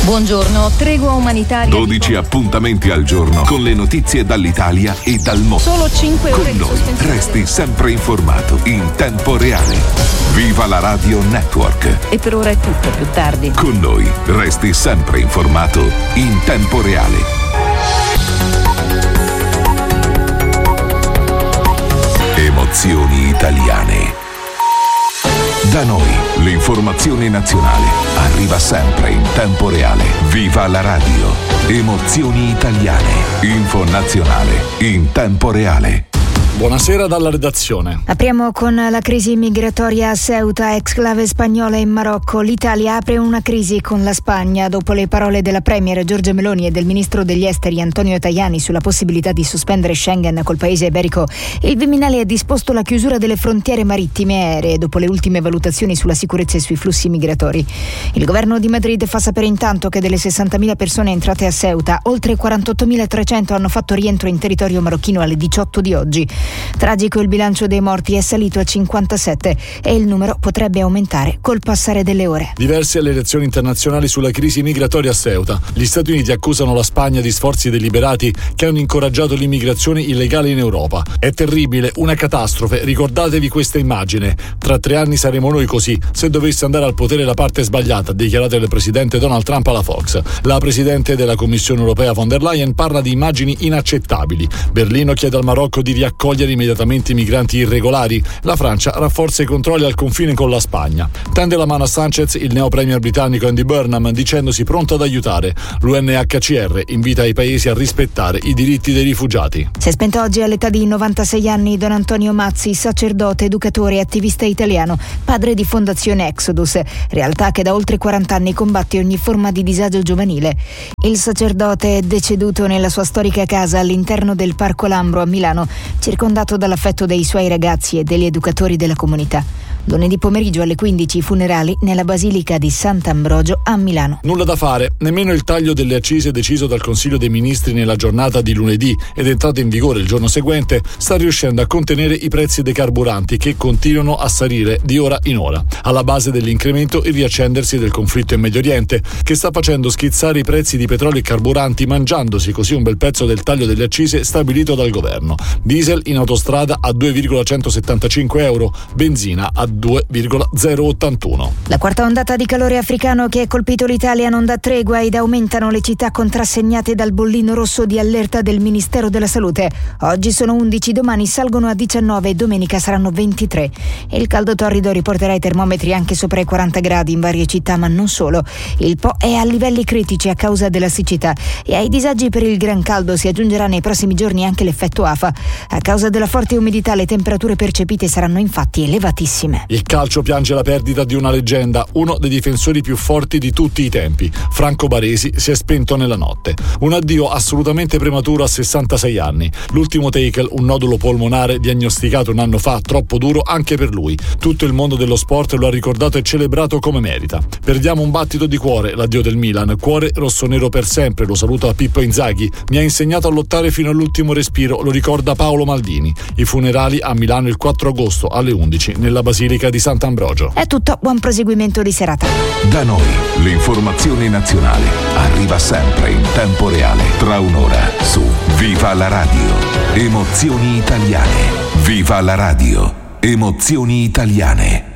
Buongiorno, tregua umanitaria. 12 appuntamenti al giorno con le notizie dall'Italia e dal mondo. Solo 5 ore con noi resti sempre informato in tempo reale. Viva la Radio Network. E per ora è tutto, più tardi. Con noi resti sempre informato in tempo reale. Emozioni italiane. Da noi l'informazione nazionale arriva sempre in tempo reale. Viva la radio. Emozioni italiane. Info nazionale in tempo reale. Buonasera dalla redazione. Apriamo con la crisi migratoria a Ceuta, exclave spagnola in Marocco. L'Italia apre una crisi con la Spagna dopo le parole della premier Giorgia Meloni e del ministro degli esteri Antonio Tajani sulla possibilità di sospendere Schengen col paese iberico. Il Viminale ha disposto la chiusura delle frontiere marittime e aeree dopo le ultime valutazioni sulla sicurezza e sui flussi migratori. Il governo di Madrid fa sapere intanto che delle 60.000 persone entrate a Ceuta, oltre 48.300 hanno fatto rientro in territorio marocchino alle 18 di oggi. Tragico il bilancio dei morti, è salito a 57 e il numero potrebbe aumentare col passare delle ore. Diverse le reazioni internazionali sulla crisi migratoria a Ceuta. Gli Stati Uniti accusano la Spagna di sforzi deliberati che hanno incoraggiato l'immigrazione illegale in Europa. È terribile, una catastrofe, ricordatevi questa immagine. Tra 3 anni saremo noi così, se dovesse andare al potere la parte sbagliata, ha dichiarato il presidente Donald Trump alla Fox. La presidente della Commissione europea von der Leyen parla di immagini inaccettabili. Berlino chiede al Marocco di riaccogliere immediatamente i migranti irregolari. La Francia rafforza i controlli al confine con la Spagna. Tende la mano a Sanchez il neo premier britannico Andy Burnham dicendosi pronto ad aiutare. L'UNHCR invita i paesi a rispettare i diritti dei rifugiati. Si è spento oggi all'età di 96 anni Don Antonio Mazzi, sacerdote, educatore e attivista italiano, padre di Fondazione Exodus, realtà che da oltre 40 anni combatte ogni forma di disagio giovanile. Il sacerdote è deceduto nella sua storica casa all'interno del Parco Lambro a Milano, circondato dall'affetto dei suoi ragazzi e degli educatori della comunità. Lunedì pomeriggio alle 15 i funerali nella Basilica di Sant'Ambrogio a Milano. Nulla da fare, nemmeno il taglio delle accise deciso dal Consiglio dei Ministri nella giornata di lunedì ed entrato in vigore il giorno seguente sta riuscendo a contenere i prezzi dei carburanti che continuano a salire di ora in ora. Alla base dell'incremento il riaccendersi del conflitto in Medio Oriente, che sta facendo schizzare i prezzi di petrolio e carburanti, mangiandosi così un bel pezzo del taglio delle accise stabilito dal governo. Diesel in autostrada a 2,175 euro, benzina a 2,081. La quarta ondata di calore africano che ha colpito l'Italia non dà tregua ed aumentano le città contrassegnate dal bollino rosso di allerta del Ministero della Salute. Oggi sono 11, domani salgono a 19 e domenica saranno 23. E il caldo torrido riporterà i termometri anche sopra i 40 gradi in varie città, ma non solo. Il Po è a livelli critici a causa della siccità e ai disagi per il gran caldo si aggiungerà nei prossimi giorni anche l'effetto afa. A causa della forte umidità le temperature percepite saranno infatti elevatissime. Il calcio piange la perdita di una leggenda, uno dei difensori più forti di tutti i tempi. Franco Baresi si è spento nella notte. Un addio assolutamente prematuro a 66 anni. L'ultimo tackle, un nodulo polmonare diagnosticato un anno fa, troppo duro anche per lui. Tutto il mondo dello sport lo ha ricordato e celebrato come merita. Perdiamo un battito di cuore, l'addio del Milan. Cuore rossonero per sempre, lo saluta Pippo Inzaghi. Mi ha insegnato a lottare fino all'ultimo respiro, lo ricorda Paolo Maldini. I funerali a Milano il 4 agosto alle 11 nella Basilica di Sant'Ambrogio. È tutto, buon proseguimento di serata. Da noi l'informazione nazionale arriva sempre in tempo reale. Tra un'ora su Viva la Radio. Emozioni italiane. Viva la Radio. Emozioni italiane.